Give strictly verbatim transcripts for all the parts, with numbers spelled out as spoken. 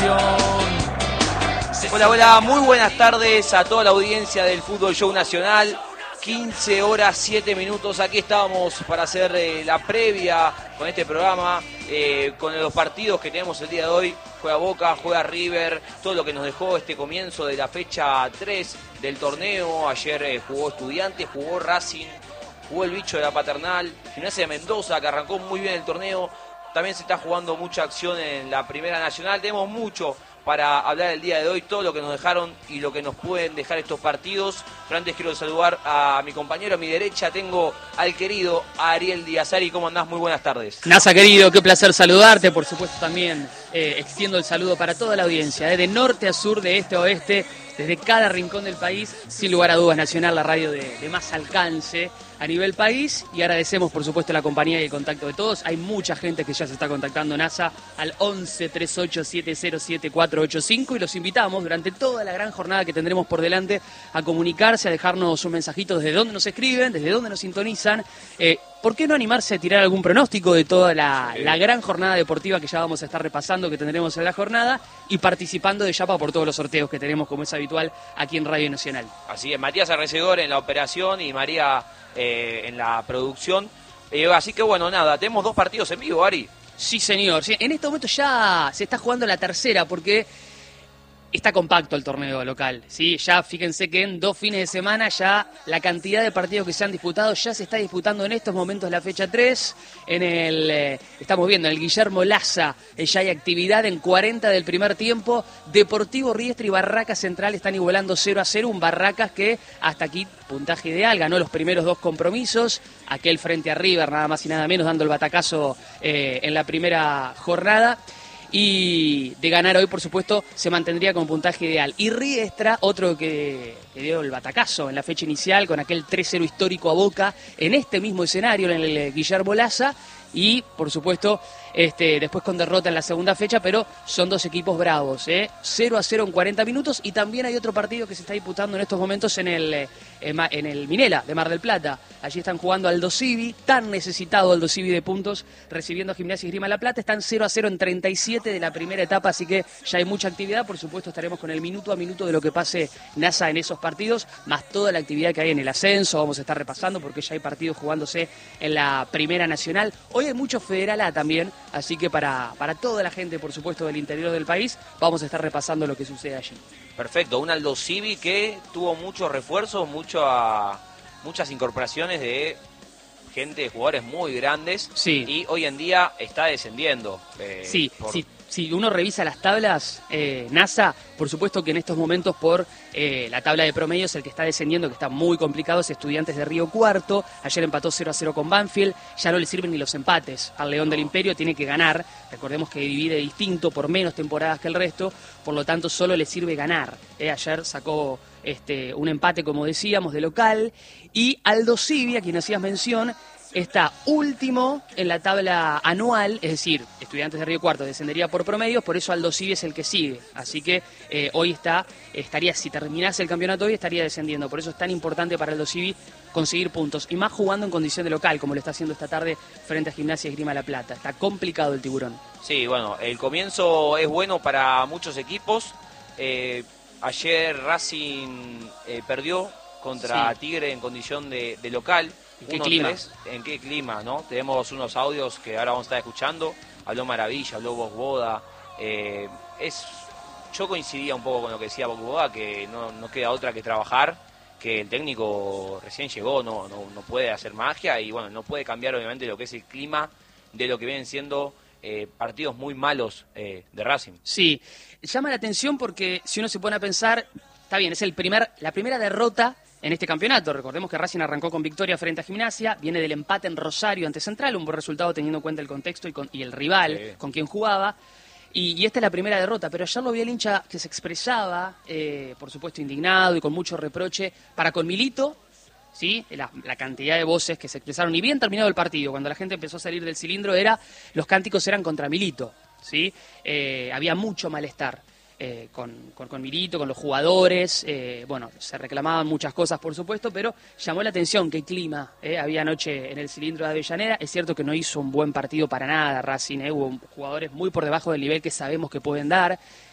Nación. Hola, hola, muy buenas tardes a toda la audiencia del Fútbol Show Nacional. quince horas, siete minutos, aquí estábamos para hacer eh, la previa con este programa, eh, con los partidos que tenemos el día de hoy. Juega Boca, juega River, todo lo que nos dejó este comienzo de la fecha tres del torneo. Ayer eh, jugó Estudiantes, jugó Racing, jugó el bicho de la Paternal, Gimnasia de Mendoza, que arrancó muy bien el torneo. También se está jugando mucha acción en la Primera Nacional. Tenemos mucho para hablar el día de hoy, todo lo que nos dejaron y lo que nos pueden dejar estos partidos. Pero antes quiero saludar a mi compañero. A mi derecha tengo al querido Ariel Díaz. Ari, ¿cómo andás? Muy buenas tardes. Nasa, querido, qué placer saludarte. Por supuesto también eh, extiendo el saludo para toda la audiencia, eh, de norte a sur, de este a oeste, desde cada rincón del país. Sin lugar a dudas, Nacional, la radio de, de más alcance a nivel país, y agradecemos por supuesto la compañía y el contacto de todos. Hay mucha gente que ya se está contactando, NASA, al once, treinta y ocho, setenta, siete cuatro ocho cinco, y los invitamos durante toda la gran jornada que tendremos por delante a comunicarse, a dejarnos un mensajito desde dónde nos escriben, desde dónde nos sintonizan. Eh, ¿Por qué no animarse a tirar algún pronóstico de toda la, la gran jornada deportiva que ya vamos a estar repasando, que tendremos en la jornada, y participando de Yapa por todos los sorteos que tenemos, como es habitual, aquí en Radio Nacional? Así es, Matías Arrecedor en la operación y María eh, en la producción. Eh, así que bueno, nada, tenemos dos partidos en vivo, Ari. Sí, señor. Sí, en este momento ya se está jugando la tercera, porque está compacto el torneo local, ¿sí? Ya fíjense que en dos fines de semana ya la cantidad de partidos que se han disputado ya se está disputando en estos momentos la fecha tres. En el, eh, estamos viendo, en el Guillermo Laza, eh, ya hay actividad en cuarenta del primer tiempo. Deportivo Riestra y Barracas Central están igualando cero a cero. Un Barracas que hasta aquí puntaje ideal, ganó los primeros dos compromisos. Aquel frente a River, nada más y nada menos, dando el batacazo eh, en la primera jornada. Y de ganar hoy, por supuesto, se mantendría con puntaje ideal. Y Riestra, otro que, que dio el batacazo en la fecha inicial, con aquel tres cero histórico a Boca, en este mismo escenario, en el Guillermo Laza. Y, por supuesto, este, después con derrota en la segunda fecha, pero son dos equipos bravos, ¿eh? cero a cero en cuarenta minutos. Y también hay otro partido que se está disputando en estos momentos en el, eh, en el Minela de Mar del Plata. Allí están jugando Aldo Civi, tan necesitado Aldo Civi de puntos, recibiendo a Gimnasia y Esgrima La Plata. Están cero a cero en treinta y siete de la primera etapa, así que ya hay mucha actividad. Por supuesto, estaremos con el minuto a minuto de lo que pase NASA en esos partidos, más toda la actividad que hay en el ascenso. Vamos a estar repasando porque ya hay partidos jugándose en la Primera Nacional. Hoy hay mucho Federal A también, así que para, para toda la gente, por supuesto, del interior del país, vamos a estar repasando lo que sucede allí. Perfecto, un Aldo Civi que tuvo muchos refuerzos, mucho a, muchas incorporaciones de gente, de jugadores muy grandes, sí. Y hoy en día está descendiendo. Eh, sí, por... sí. Si uno revisa las tablas, eh, NASA, por supuesto que en estos momentos por eh, la tabla de promedios el que está descendiendo, que está muy complicado, es Estudiantes de Río Cuarto. Ayer empató cero a cero con Banfield, ya no le sirven ni los empates al León del Imperio, tiene que ganar. Recordemos que divide distinto por menos temporadas que el resto, por lo tanto solo le sirve ganar. Eh, ayer sacó este, un empate, como decíamos, de local. Y Aldo Civi, a quien hacías mención, está último en la tabla anual, es decir, Estudiantes de Río Cuarto descendería por promedios, por eso Aldo Civi es el que sigue. Así que eh, hoy está, estaría, si terminase el campeonato hoy, estaría descendiendo. Por eso es tan importante para Aldo Civi conseguir puntos, y más jugando en condición de local, como lo está haciendo esta tarde frente a Gimnasia y Esgrima La Plata. Está complicado el Tiburón. Sí, bueno, el comienzo es bueno para muchos equipos. Eh, ayer Racing eh, perdió contra sí. Tigre en condición de, de local. ¿En qué clima? ¿En qué clima, no? Tenemos unos audios que ahora vamos a estar escuchando. Habló Maravilla, habló Bosboda. Eh, es, yo coincidía un poco con lo que decía Bosboda, que no, no queda otra que trabajar, que el técnico recién llegó, no, no, no puede hacer magia y bueno, no puede cambiar obviamente lo que es el clima de lo que vienen siendo eh, partidos muy malos eh, de Racing. Sí, llama la atención porque si uno se pone a pensar, está bien, es el primer, la primera derrota en este campeonato. Recordemos que Racing arrancó con victoria frente a Gimnasia, viene del empate en Rosario ante Central, un buen resultado teniendo en cuenta el contexto y, con, y el rival sí. con quien jugaba, y, y esta es la primera derrota, pero ayer lo vi el hincha que se expresaba, eh, por supuesto indignado y con mucho reproche para con Milito, ¿sí? La, la cantidad de voces que se expresaron, y bien terminado el partido, cuando la gente empezó a salir del cilindro, era los cánticos eran contra Milito, ¿sí? Eh, había mucho malestar. Eh, con, con, con Milito, con los jugadores, eh, bueno, se reclamaban muchas cosas por supuesto, pero llamó la atención qué clima eh, había anoche en el cilindro de Avellaneda. Es cierto que no hizo un buen partido para nada Racing, eh, hubo jugadores muy por debajo del nivel que sabemos que pueden dar,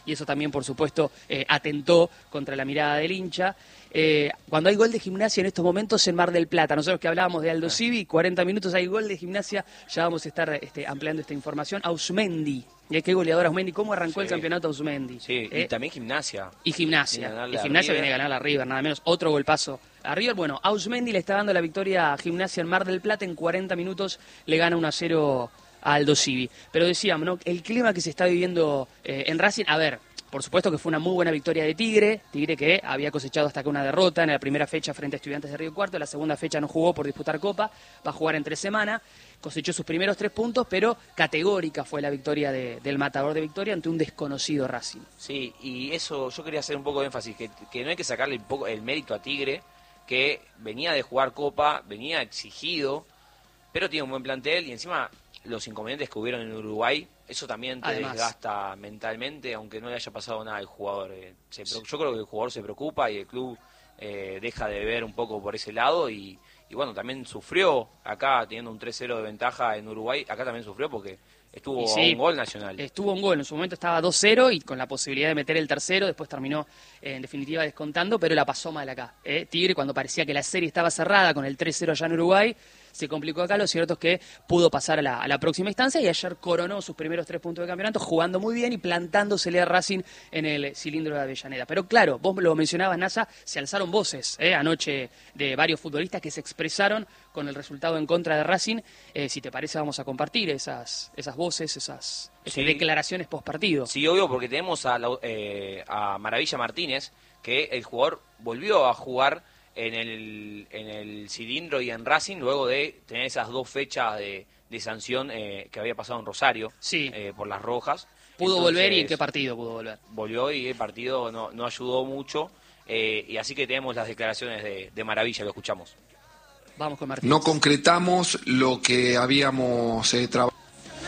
y eso también, por supuesto, eh, atentó contra la mirada del hincha. Eh, cuando hay gol de Gimnasia en estos momentos en Mar del Plata, nosotros que hablábamos de Aldo Civi, cuarenta minutos hay gol de Gimnasia, ya vamos a estar este, ampliando esta información. Ausmendi, ¿y qué goleador Ausmendi? ¿Cómo arrancó sí. el campeonato Ausmendi? Sí, ¿Eh? y también Gimnasia. Y Gimnasia, y Gimnasia viene a ganar a River, nada menos, otro golpazo a River. Bueno, Ausmendi le está dando la victoria a Gimnasia en Mar del Plata, en cuarenta minutos le gana uno a cero a Aldo Civi. Pero decíamos, ¿no? El clima que se está viviendo eh, en Racing, a ver... Por supuesto que fue una muy buena victoria de Tigre, Tigre que había cosechado hasta acá una derrota en la primera fecha frente a Estudiantes de Río Cuarto, la segunda fecha no jugó por disputar Copa, va a jugar en tres semanas, cosechó sus primeros tres puntos, pero categórica fue la victoria de, del matador de Victoria ante un desconocido Racing. Sí, y eso yo quería hacer un poco de énfasis, que, que no hay que sacarle un poco el mérito a Tigre, que venía de jugar Copa, venía exigido, pero tiene un buen plantel y encima los inconvenientes que hubieron en Uruguay, eso también te Además. desgasta mentalmente, aunque no le haya pasado nada al jugador. Eh, se, yo creo que el jugador se preocupa y el club eh, deja de ver un poco por ese lado y, y bueno, también sufrió acá teniendo un tres cero de ventaja en Uruguay, acá también sufrió porque estuvo sí, a un gol Nacional. Estuvo un gol, en su momento estaba dos cero y con la posibilidad de meter el tercero, después terminó eh, en definitiva descontando, pero la pasó mal acá. Eh. Tigre, cuando parecía que la serie estaba cerrada con el tres cero allá en Uruguay, se complicó acá, lo cierto es que pudo pasar a la, a la próxima instancia y ayer coronó sus primeros tres puntos de campeonato jugando muy bien y plantándosele a Racing en el cilindro de Avellaneda. Pero claro, vos lo mencionabas, Nasa, se alzaron voces eh, anoche de varios futbolistas que se expresaron con el resultado en contra de Racing. Eh, si te parece vamos a compartir esas, esas voces, esas, esas sí. declaraciones post partido. Sí, obvio, porque tenemos a, la, eh, a Maravilla Martínez, que el jugador volvió a jugar en el, en el cilindro y en Racing luego de tener esas dos fechas de, de sanción eh, que había pasado en Rosario sí. eh, por las rojas. Pudo Entonces, volver y en qué partido pudo volver. Volvió y el partido no, no ayudó mucho eh, y así que tenemos las declaraciones de, de Maravilla, lo escuchamos. Vamos con Martín. No concretamos lo que habíamos eh, trabajado.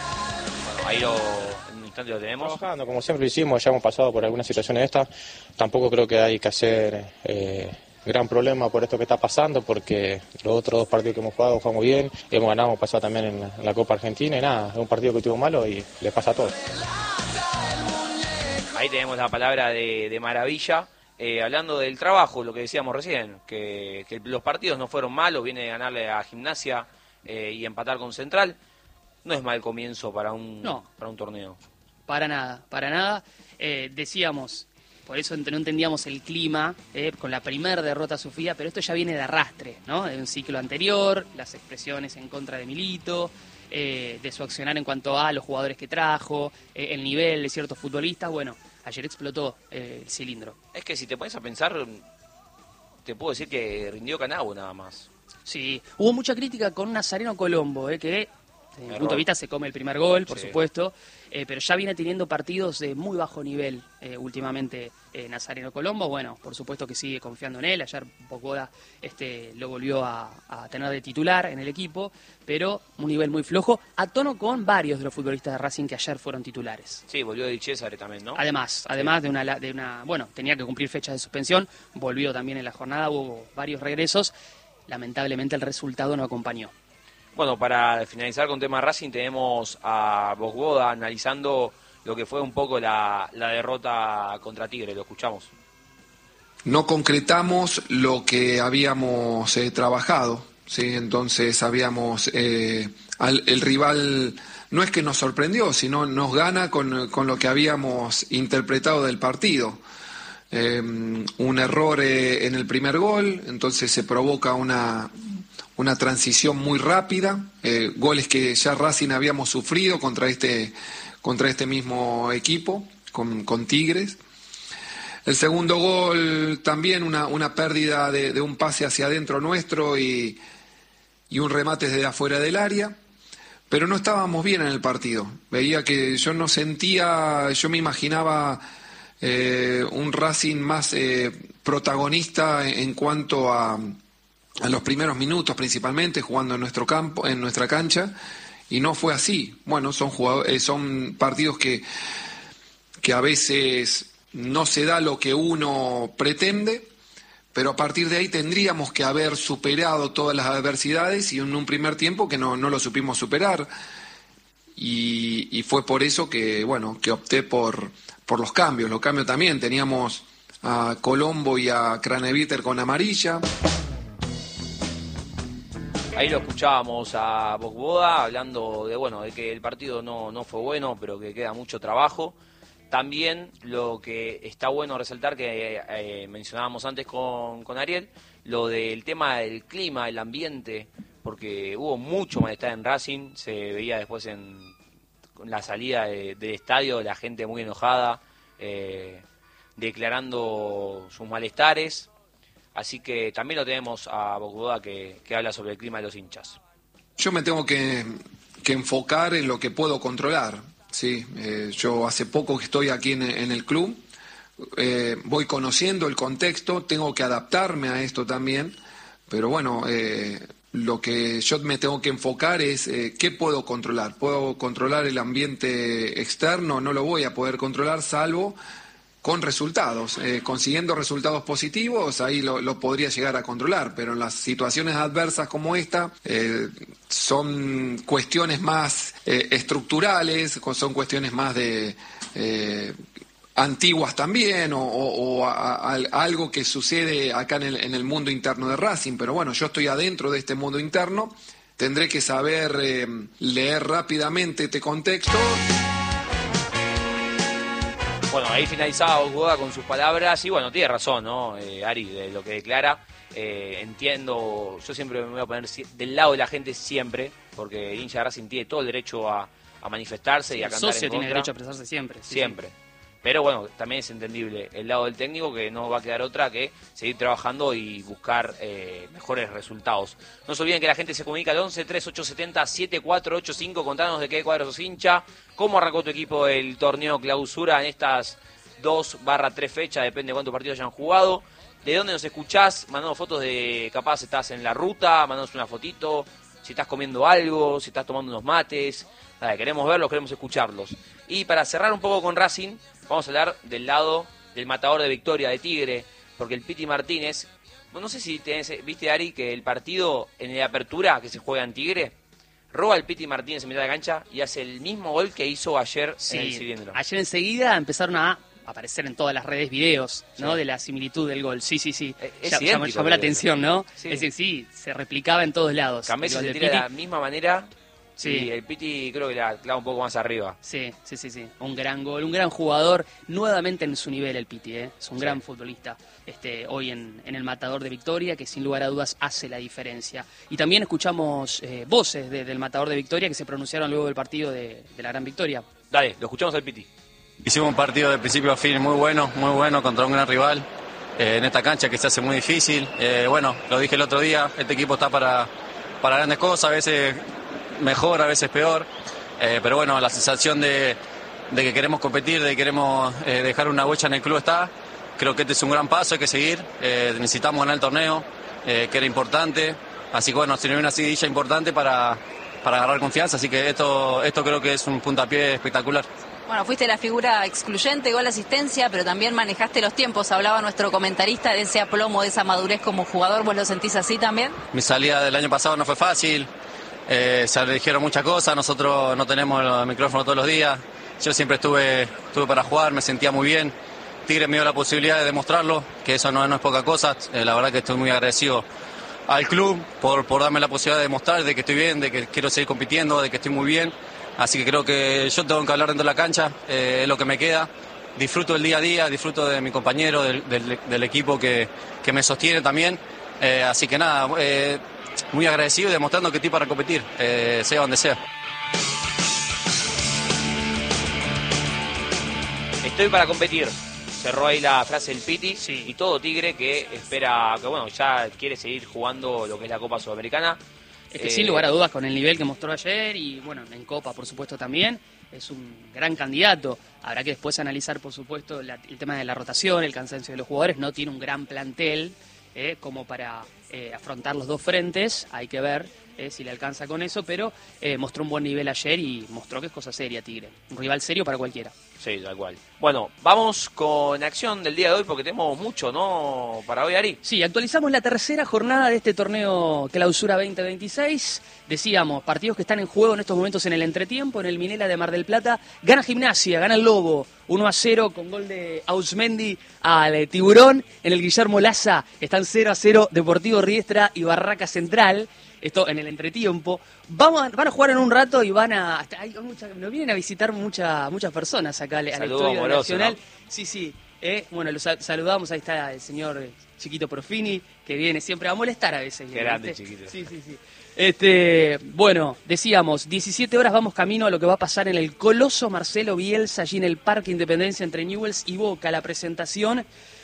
Bueno, ahí lo, en un instante lo tenemos. Trabajando, como siempre lo hicimos, ya hemos pasado por algunas situaciones de estas. Tampoco creo que hay que hacer... Eh, gran problema por esto que está pasando, porque los otros dos partidos que hemos jugado jugamos bien, hemos ganado, hemos pasado también en la, en la Copa Argentina y nada, es un partido que estuvo malo y le pasa a todos. Ahí tenemos la palabra de, de Maravilla, eh, hablando del trabajo, lo que decíamos recién, que, que los partidos no fueron malos, viene de ganarle a Gimnasia eh, y empatar con Central, no es mal comienzo para un, no, para un torneo. Para nada, para nada, eh, decíamos... Por eso no entendíamos el clima eh, con la primera derrota sufrida, pero esto ya viene de arrastre, ¿no? De un ciclo anterior, las expresiones en contra de Milito, eh, de su accionar en cuanto a los jugadores que trajo, eh, el nivel de ciertos futbolistas. Bueno, ayer explotó eh, el cilindro. Es que si te pones a pensar, te puedo decir que rindió Canabo nada más. Sí, hubo mucha crítica con Nazareno Colombo, eh, que... Desde mi punto de vista se come el primer gol, por sí. supuesto, eh, pero ya viene teniendo partidos de muy bajo nivel eh, últimamente eh, Nazareno Colombo. Bueno, por supuesto que sigue confiando en él. Ayer Bocoda este, lo volvió a, a tener de titular en el equipo, pero un nivel muy flojo, a tono con varios de los futbolistas de Racing que ayer fueron titulares. Sí, volvió de Cesare también, ¿no? Además, además sí. de, una, de una... Bueno, tenía que cumplir fechas de suspensión, volvió también en la jornada, hubo varios regresos. Lamentablemente el resultado no acompañó. Bueno, para finalizar con tema Racing tenemos a Bocoda analizando lo que fue un poco la, la derrota contra Tigre, lo escuchamos. No concretamos lo que habíamos eh, trabajado, ¿sí? Entonces habíamos, eh, al, el rival no es que nos sorprendió, sino nos gana con, con lo que habíamos interpretado del partido. Eh, un error eh, en el primer gol, entonces se provoca una... una transición muy rápida, eh, goles que ya Racing habíamos sufrido contra este, contra este mismo equipo, con, con Tigres. El segundo gol también una, una pérdida de, de un pase hacia adentro nuestro y, y un remate desde afuera del área, pero no estábamos bien en el partido. Veía que yo no sentía, yo me imaginaba eh, un Racing más eh, protagonista en, en cuanto a... a los primeros minutos principalmente, jugando en nuestro campo, en nuestra cancha, y no fue así. Bueno, son jugadores, son partidos que, que a veces no se da lo que uno pretende, pero a partir de ahí tendríamos que haber superado todas las adversidades y en un primer tiempo que no, no lo supimos superar. y, y fue por eso que, bueno, que opté por, por los cambios. Los cambios también, teníamos a Colombo y a Craneviter con amarilla. Ahí lo escuchábamos a Bocboda hablando de, bueno, de que el partido no, no fue bueno, pero que queda mucho trabajo. También lo que está bueno resaltar, que eh, mencionábamos antes con, con Ariel, lo del tema del clima, el ambiente, porque hubo mucho malestar en Racing, se veía después en la salida de, del estadio, la gente muy enojada, eh, declarando sus malestares. Así que también lo tenemos a Bocboda que, que habla sobre el clima de los hinchas. Yo me tengo que, que enfocar en lo que puedo controlar. Sí, eh, yo hace poco que estoy aquí en, en el club, eh, voy conociendo el contexto, tengo que adaptarme a esto también, pero bueno, eh, lo que yo me tengo que enfocar es eh, qué puedo controlar. ¿Puedo controlar el ambiente externo? No lo voy a poder controlar salvo con resultados, eh, consiguiendo resultados positivos, ahí lo, lo podría llegar a controlar, pero en las situaciones adversas como esta, eh, son cuestiones más eh, estructurales, son cuestiones más de eh, antiguas también, o, o, o a, a, a algo que sucede acá en el, en el mundo interno de Racing, pero bueno, yo estoy adentro de este mundo interno, tendré que saber eh, leer rápidamente este contexto. Bueno, ahí finalizaba Bocboda con sus palabras y bueno, tiene razón, ¿no? Eh, Ari, de lo que declara. Eh, entiendo, yo siempre me voy a poner del lado de la gente siempre, porque el hincha de Racing tiene todo el derecho a, a manifestarse y a cantar en contra. El socio tiene derecho a expresarse siempre. Sí, siempre. Sí. Pero bueno, también es entendible el lado del técnico, que no va a quedar otra que seguir trabajando y buscar eh, mejores resultados. No se olviden que la gente se comunica al once, treinta y ocho setenta, setenta y cuatro ochenta y cinco. Contanos de qué cuadro sos hincha, cómo arrancó tu equipo el torneo clausura en estas dos barra tres fechas, depende de cuántos partidos hayan jugado. ¿De dónde nos escuchás? Mandanos fotos de, capaz estás en la ruta, mandanos una fotito, si estás comiendo algo, si estás tomando unos mates. Dale, queremos verlos, queremos escucharlos. Y para cerrar un poco con Racing, vamos a hablar del lado del matador de Victoria, de Tigre, porque el Piti Martínez, no sé si tenés, viste, Ari, que el partido en la apertura que se juega en Tigre, roba el Piti Martínez en mitad de la cancha y hace el mismo gol que hizo ayer sí, en el cilindro. Ayer enseguida empezaron a aparecer en todas las redes videos, ¿no? Sí. De la similitud del gol. Sí, sí, sí. Es ya, llamó, llamó la atención, ¿no? Sí. Es decir, sí, se replicaba en todos lados. Cambiaste se tira de la misma manera. Sí, y el Piti creo que la clava un poco más arriba. Sí, sí, sí, sí. Un gran gol, un gran jugador, nuevamente en su nivel el Piti, ¿eh? Es un sí. gran futbolista este, hoy en, en el matador de Victoria, que sin lugar a dudas hace la diferencia. Y también escuchamos eh, voces de, del matador de Victoria que se pronunciaron luego del partido de, de la gran victoria. Dale, lo escuchamos al Piti. Hicimos un partido de principio a fin muy bueno, muy bueno contra un gran rival eh, en esta cancha que se hace muy difícil. Eh, bueno, lo dije el otro día, este equipo está para, para grandes cosas, a veces mejor, a veces peor, eh, pero bueno, la sensación de, de que queremos competir, de que queremos eh, dejar una huella en el club está. Creo que este es un gran paso, hay que seguir, eh, necesitamos ganar el torneo, eh, que era importante, así que bueno, se nos dio una seguidilla importante para, para agarrar confianza, así que esto, esto creo que es un puntapié espectacular. Bueno, fuiste la figura excluyente, gol, asistencia, pero también manejaste los tiempos. Hablaba nuestro comentarista de ese aplomo, de esa madurez como jugador. ¿Vos lo sentís así también? Mi salida del año pasado no fue fácil, eh, se le dijeron muchas cosas, nosotros no tenemos el micrófono todos los días. Yo siempre estuve, estuve para jugar, me sentía muy bien. Tigre me dio la posibilidad de demostrarlo, que eso no, no es poca cosa. Eh, la verdad que estoy muy agradecido al club por, por darme la posibilidad de demostrar de que estoy bien, de que quiero seguir compitiendo, de que estoy muy bien. Así que creo que yo tengo que hablar dentro de la cancha, eh, es lo que me queda. Disfruto del día a día, disfruto de mi compañero, del, del, del equipo que, que me sostiene también. Eh, así que nada, eh, muy agradecido y demostrando que estoy para competir, eh, sea donde sea. Estoy para competir. Cerró ahí la frase del Piti, sí. Y todo Tigre que espera, que bueno, ya quiere seguir jugando lo que es la Copa Sudamericana. Es que eh, sin lugar a dudas con el nivel que mostró ayer y bueno, en Copa por supuesto también, es un gran candidato. Habrá que después analizar por supuesto la, el tema de la rotación, el cansancio de los jugadores. No tiene un gran plantel eh, como para eh, afrontar los dos frentes, hay que ver. eh, si le alcanza con eso, pero eh, mostró un buen nivel ayer y mostró que es cosa seria Tigre. Un rival serio para cualquiera. Sí, tal cual. Bueno, vamos con acción del día de hoy porque tenemos mucho, ¿no? Para hoy, Ari. Sí, actualizamos la tercera jornada de este torneo Clausura veinte veintiséis. Decíamos, partidos que están en juego en estos momentos en el entretiempo, en el Minela de Mar del Plata. Gana Gimnasia, gana el Lobo, uno a cero con gol de Ausmendi al Tiburón. En el Guillermo Laza están cero a cero Deportivo Riestra y Barraca Central. Esto en el entretiempo. Vamos a, van a jugar en un rato y van a... Hasta, hay mucha, nos vienen a visitar mucha, muchas personas acá al, al Estadio amoroso, Nacional. ¿no? Sí, sí. Eh, bueno, los saludamos. Ahí está el señor Chiquito Profini, que viene siempre a molestar a veces. Qué grande, ¿viste? Chiquito. Sí, sí, sí. Este, bueno, decíamos, diecisiete horas vamos camino a lo que va a pasar en el Coloso Marcelo Bielsa, allí en el Parque Independencia entre Newell's y Boca. La presentación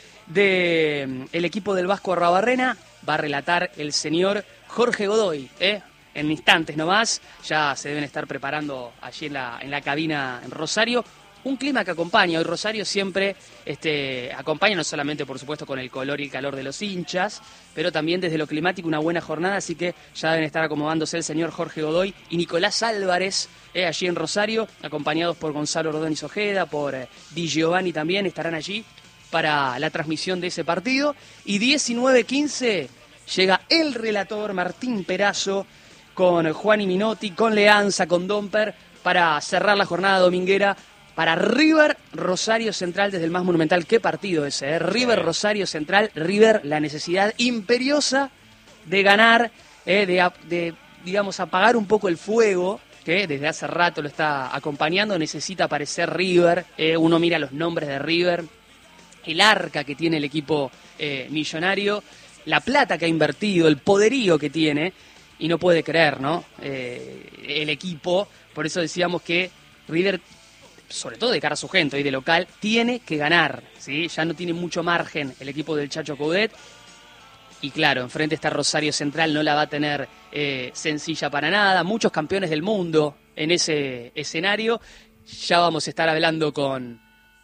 del de equipo del Vasco Arrabarrena va a relatar el señor Jorge Godoy, ¿eh? En instantes nomás, ya se deben estar preparando allí en la, en la cabina en Rosario. Un clima que acompaña, hoy Rosario siempre este, acompaña, no solamente por supuesto con el color y el calor de los hinchas, pero también desde lo climático una buena jornada, así que ya deben estar acomodándose el señor Jorge Godoy y Nicolás Álvarez, eh, allí en Rosario, acompañados por Gonzalo Ordóñez Ojeda, por eh, Di Giovanni también, estarán allí para la transmisión de ese partido. Y diecinueve quince llega el relator Martín Perazo con Juan Minotti, con Leanza, con Domper, para cerrar la jornada dominguera para River Rosario Central desde el más monumental. ¿Qué partido ese? Eh? River Rosario Central, River, la necesidad imperiosa de ganar, eh, de, de, digamos, apagar un poco el fuego que desde hace rato lo está acompañando. Necesita aparecer River, eh, uno mira los nombres de River, el arca que tiene el equipo eh, millonario, la plata que ha invertido, el poderío que tiene, y no puede creer, ¿no? Eh, el equipo, por eso decíamos que River, sobre todo de cara a su gente y de local, tiene que ganar, ¿sí? Ya no tiene mucho margen el equipo del Chacho Coudet, y claro, enfrente está Rosario Central, no la va a tener eh, sencilla para nada, muchos campeones del mundo en ese escenario. Ya vamos a estar hablando con,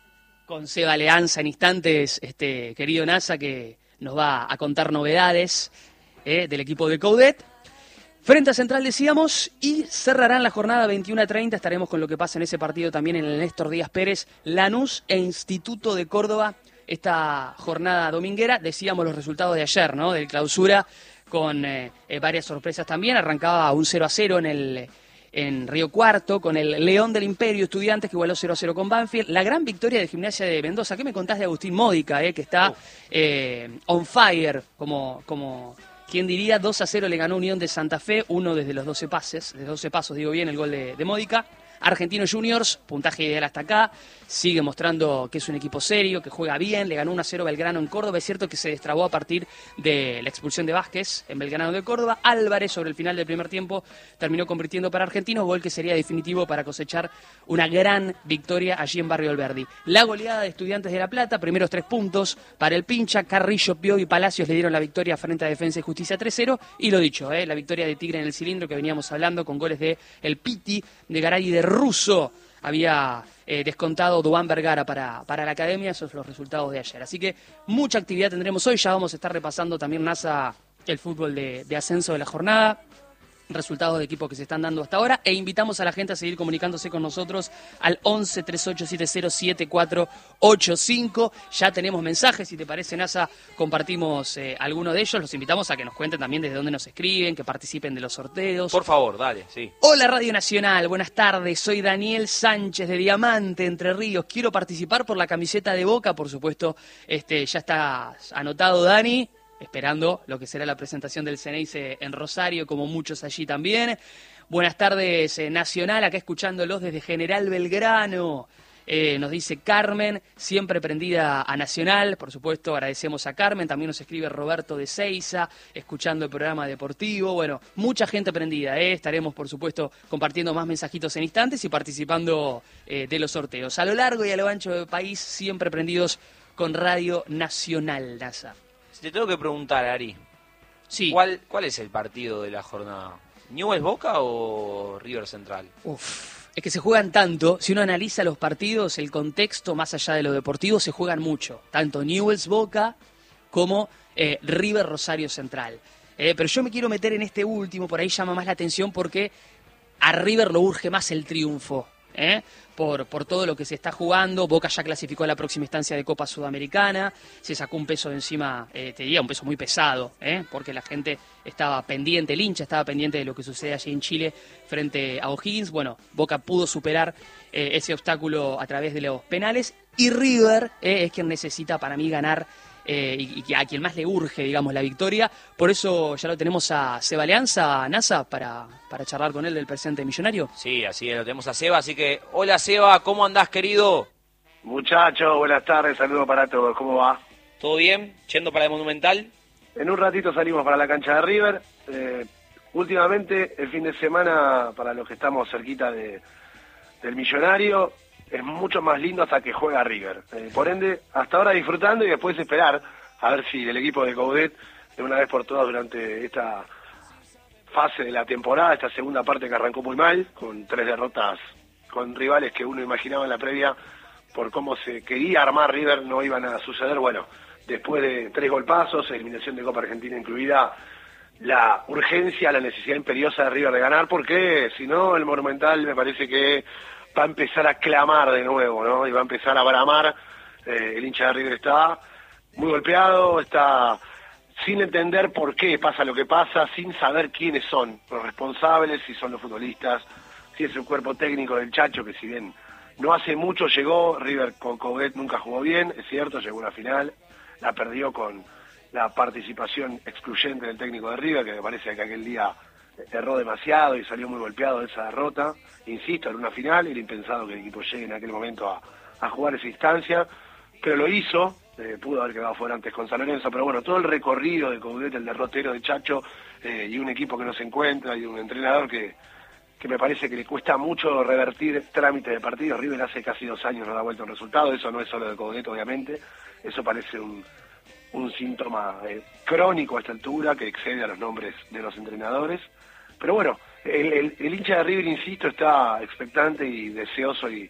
con Seba Leanza en instantes, este querido NASA, que nos va a contar novedades eh, del equipo de Coudet. Frente a Central decíamos, y cerrarán la jornada veintiuno a treinta, estaremos con lo que pasa en ese partido también en el Néstor Díaz Pérez, Lanús e Instituto de Córdoba, esta jornada dominguera. Decíamos los resultados de ayer, ¿no? Del Clausura, con eh, eh, varias sorpresas también. Arrancaba un cero a cero en el en Río Cuarto, con el León del Imperio Estudiantes, que igualó cero a cero con Banfield. La gran victoria de Gimnasia de Mendoza. ¿Qué me contás de Agustín Módica, eh, que está eh, on fire, como... como ¿quién diría? dos a cero le ganó Unión de Santa Fe, uno desde los doce pases, desde doce pasos, digo bien, el gol de, de Módica. Argentinos Juniors, puntaje ideal hasta acá, sigue mostrando que es un equipo serio, que juega bien, le ganó uno a cero Belgrano en Córdoba. Es cierto que se destrabó a partir de la expulsión de Vázquez en Belgrano de Córdoba. Álvarez, sobre el final del primer tiempo, terminó convirtiendo para Argentinos, gol que sería definitivo para cosechar una gran victoria allí en Barrio Alberdi. La goleada de Estudiantes de La Plata, primeros tres puntos para el Pincha. Carrillo, Pio y Palacios le dieron la victoria frente a Defensa y Justicia tres cero. Y lo dicho, eh, la victoria de Tigre en el cilindro que veníamos hablando, con goles de El Piti, de Garay y de Russo. Había eh, descontado Duan Vergara para, para la academia. Esos son los resultados de ayer. Así que mucha actividad tendremos hoy. Ya vamos a estar repasando también, NASA, el fútbol de, de ascenso de la jornada, resultados de equipos que se están dando hasta ahora, e invitamos a la gente a seguir comunicándose con nosotros al once, treinta y ocho setenta, siete cuatro ocho cinco. Ya tenemos mensajes, si te parece, NASA, compartimos eh, alguno de ellos. Los invitamos a que nos cuenten también desde dónde nos escriben, que participen de los sorteos. Por favor, dale, sí. Hola Radio Nacional, buenas tardes, soy Daniel Sánchez de Diamante, Entre Ríos. Quiero participar por la camiseta de Boca, por supuesto, este ya está anotado, Dani, esperando lo que será la presentación del Ceneice en Rosario, como muchos allí también. Buenas tardes, eh, Nacional, acá escuchándolos desde General Belgrano. Eh, nos dice Carmen, siempre prendida a Nacional, por supuesto, agradecemos a Carmen. También nos escribe Roberto de Seiza, escuchando el programa deportivo. Bueno, mucha gente prendida, ¿eh? Estaremos, por supuesto, compartiendo más mensajitos en instantes y participando eh, de los sorteos. A lo largo y a lo ancho del país, siempre prendidos con Radio Nacional, NASA. Te tengo que preguntar, Ari, sí. ¿cuál, ¿cuál es el partido de la jornada? ¿Newell's Boca o River Central? Uf, es que se juegan tanto. Si uno analiza los partidos, el contexto, más allá de lo deportivo, se juegan mucho. Tanto Newell's Boca como eh, River Rosario Central. Eh, pero yo me quiero meter en este último, por ahí llama más la atención porque a River lo urge más el triunfo. ¿Eh? Por, por todo lo que se está jugando. Boca ya clasificó a la próxima instancia de Copa Sudamericana, se sacó un peso de encima, eh, te diría un peso muy pesado, ¿eh? Porque la gente estaba pendiente, el hincha estaba pendiente de lo que sucede allí en Chile frente a O'Higgins. Bueno, Boca pudo superar eh, ese obstáculo a través de los penales y River eh, es quien necesita para mí ganar eh, y, y a quien más le urge, digamos, la victoria. Por eso ya lo tenemos a Seba Leanza, NASA, para, para charlar con él del presente millonario. Sí, así es, lo tenemos a Seba, así que, hola Seba, ¿cómo andás, querido? Muchachos, buenas tardes, saludos para todos, ¿cómo va? ¿Todo bien? ¿Yendo para el Monumental? En un ratito salimos para la cancha de River. Eh, últimamente, el fin de semana, para los que estamos cerquita de, del millonario, es mucho más lindo hasta que juega River. Eh, por ende, hasta ahora disfrutando y después esperar a ver si el equipo de Coudet, de una vez por todas durante esta fase de la temporada, esta segunda parte que arrancó muy mal, con tres derrotas con rivales que uno imaginaba en la previa, por cómo se quería armar River, no iban a suceder. Bueno, después de tres golpazos, eliminación de Copa Argentina incluida, la urgencia, la necesidad imperiosa de River de ganar, porque si no, el Monumental me parece que va a empezar a clamar de nuevo, ¿no? Y va a empezar a bramar. Eh, el hincha de River está muy golpeado, está sin entender por qué pasa lo que pasa, sin saber quiénes son los responsables, si son los futbolistas, si es el cuerpo técnico del Chacho, que si bien no hace mucho llegó, River con Coudet nunca jugó bien, es cierto, llegó a una final, la perdió con la participación excluyente del técnico de River, que me parece que aquel día erró demasiado y salió muy golpeado de esa derrota. Insisto, en una final, era impensado que el equipo llegue en aquel momento a, a jugar esa instancia, pero lo hizo, eh, pudo haber quedado fuera antes con San Lorenzo, pero bueno, todo el recorrido de Coudet, el derrotero de Chacho, eh, y un equipo que no se encuentra, y un entrenador que, que me parece que le cuesta mucho revertir trámite de partidos. River hace casi dos años no da vuelta un resultado, eso no es solo de Coudet, obviamente, eso parece un, un síntoma eh, crónico a esta altura, que excede a los nombres de los entrenadores. Pero bueno, el, el, el hincha de River, insisto, está expectante y deseoso y,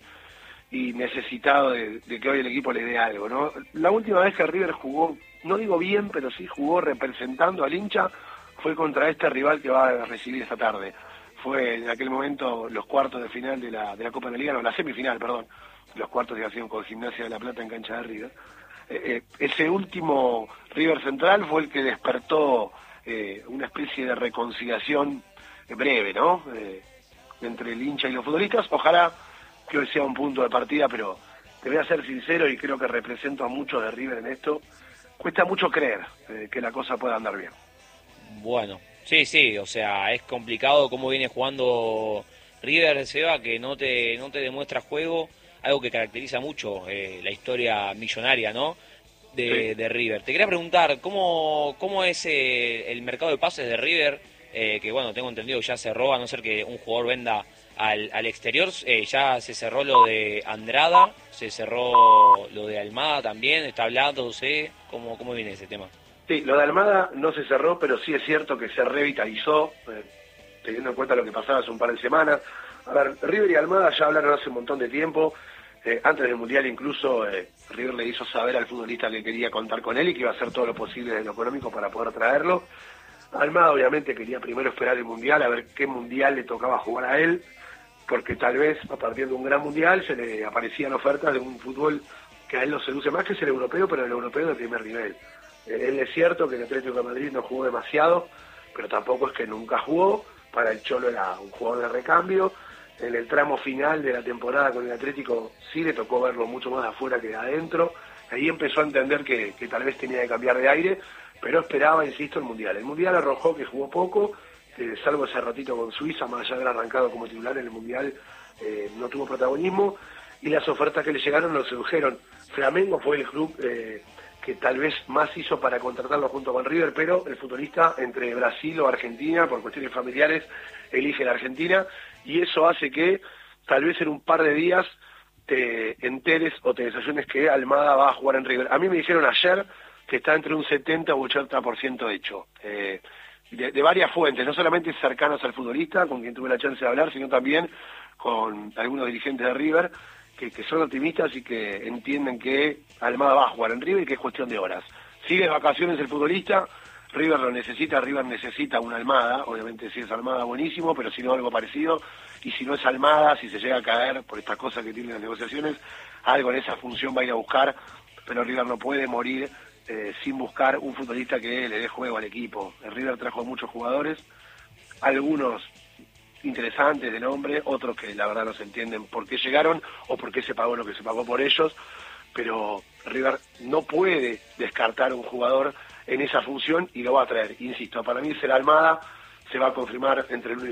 y necesitado de, de que hoy el equipo le dé algo, ¿no? La última vez que River jugó, no digo bien, pero sí jugó representando al hincha, fue contra este rival que va a recibir esta tarde. Fue en aquel momento los cuartos de final de la, de la Copa de la Liga, no, la semifinal, perdón, los cuartos de acción con Gimnasia de la Plata en cancha de River. Eh, eh, ese último River Central fue el que despertó eh, una especie de reconciliación breve, ¿no? Eh, entre el hincha y los futbolistas. Ojalá que hoy sea un punto de partida, pero te voy a ser sincero y creo que represento a muchos de River en esto. Cuesta mucho creer eh, que la cosa pueda andar bien. Bueno, sí, sí, o sea, es complicado cómo viene jugando River, Seba, que no te, no te demuestra juego, algo que caracteriza mucho eh, la historia millonaria, ¿no? De, sí. de River. Te quería preguntar, ¿cómo, cómo es eh, el mercado de pases de River? Eh, que bueno, tengo entendido que ya cerró, a no ser que un jugador venda al, al exterior, eh, ya se cerró lo de Andrada, se cerró lo de Almada también, está hablando, no sé, ¿cómo, cómo viene ese tema? Sí, lo de Almada no se cerró, pero sí es cierto que se revitalizó, eh, teniendo en cuenta lo que pasaba hace un par de semanas. A ver, River y Almada ya hablaron hace un montón de tiempo, eh, antes del Mundial incluso eh, River le hizo saber al futbolista que quería contar con él y que iba a hacer todo lo posible en lo económico para poder traerlo. Almada obviamente quería primero esperar el Mundial, a ver qué Mundial le tocaba jugar a él, porque tal vez a partir de un gran Mundial se le aparecían ofertas de un fútbol que a él lo seduce más, que es el europeo, pero el europeo de primer nivel. Eh, él es cierto que el Atlético de Madrid no jugó demasiado, pero tampoco es que nunca jugó. Para el Cholo era un jugador de recambio. En el tramo final de la temporada con el Atlético sí le tocó verlo mucho más de afuera que de adentro. Ahí empezó a entender que, que tal vez tenía que cambiar de aire, pero esperaba, insisto, el Mundial. El Mundial arrojó que jugó poco, eh, salvo ese ratito con Suiza, más allá de haber arrancado como titular en el Mundial, eh, no tuvo protagonismo, y las ofertas que le llegaron lo sedujeron. Flamengo fue el club eh, que tal vez más hizo para contratarlo junto con River, pero el futbolista entre Brasil o Argentina, por cuestiones familiares, elige la Argentina, y eso hace que tal vez en un par de días te enteres o te desayunes que Almada va a jugar en River. A mí me dijeron ayer que está entre un setenta u ochenta por ciento hecho, eh, de, de varias fuentes, no solamente cercanas al futbolista, con quien tuve la chance de hablar, sino también con algunos dirigentes de River, que, que son optimistas y que entienden que Almada va a jugar en River y que es cuestión de horas. Sigue de vacaciones el futbolista, River lo necesita, River necesita una Almada, obviamente si es Almada buenísimo, pero si no algo parecido, y si no es Almada, si se llega a caer por estas cosas que tienen las negociaciones, algo en esa función va a ir a buscar, pero River no puede morir eh, sin buscar un futbolista que le dé juego al equipo. El River trajo muchos jugadores, algunos interesantes de nombre, otros que la verdad no se entienden por qué llegaron o por qué se pagó lo que se pagó por ellos, pero River no puede descartar un jugador en esa función y lo va a traer. Insisto, para mí será Almada, se va a confirmar entre el